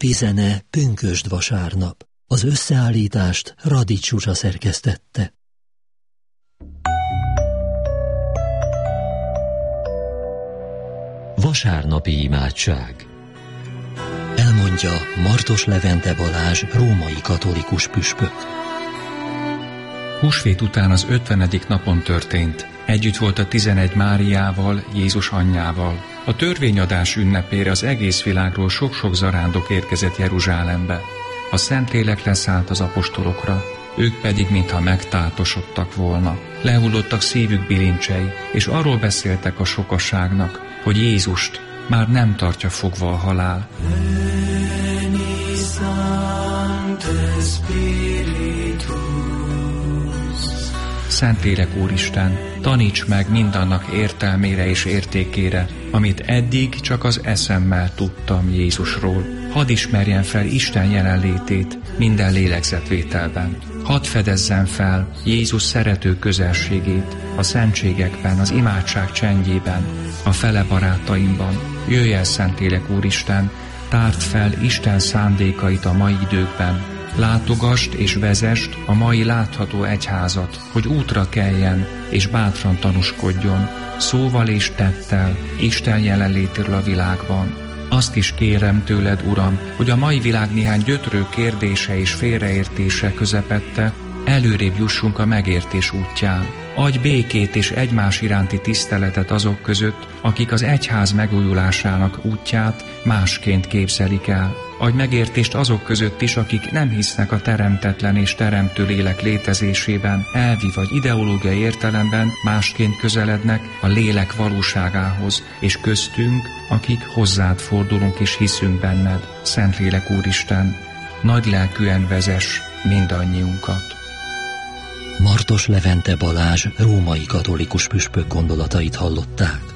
Ünnepi zene Pünkösd vasárnap. Az összeállítást Radics Zsuzsa szerkesztette. Vasárnapi imádság. Elmondja Martos Levente Balázs, római katolikus püspök. Húsvét után az 50. napon történt. Együtt volt a 11 Máriával, Jézus anyjával. A törvényadás ünnepére az egész világról sok-sok zarándok érkezett Jeruzsálembe. A Szentlélek leszállt az apostolokra, ők pedig mintha megtátosodtak volna. Lehullottak szívük bilincsei, és arról beszéltek a sokasságnak, hogy Jézust már nem tartja fogva a halál. Szentlélek Úristen, taníts meg mindannak értelmére és értékére, amit eddig csak az eszemmel tudtam Jézusról. Hadd ismerjen fel Isten jelenlétét minden lélegzetvételben. Hadd fedezzem fel Jézus szerető közelségét a szentségekben, az imádság csendjében, a fele barátaimban. Jöjj el, Szentlélek Úristen, tárd fel Isten szándékait a mai időkben. Látogasd és vezest a mai látható egyházat, hogy útra keljen és bátran tanúskodjon, szóval és tettel Isten jelenlétéről a világban. Azt is kérem tőled, Uram, hogy a mai világ néhány gyötrő kérdése és félreértése közepette előrébb jussunk a megértés útján. Adj békét és egymás iránti tiszteletet azok között, akik az egyház megújulásának útját másként képzelik el. Adj megértést azok között is, akik nem hisznek a teremtetlen és teremtő lélek létezésében, elvi vagy ideológiai értelemben másként közelednek a lélek valóságához, és köztünk, akik hozzád fordulunk és hiszünk benned. Szentlélek Úristen, nagy lelkűen vezess mindannyiunkat. Martos Levente Balázs, római katolikus püspök gondolatait hallották.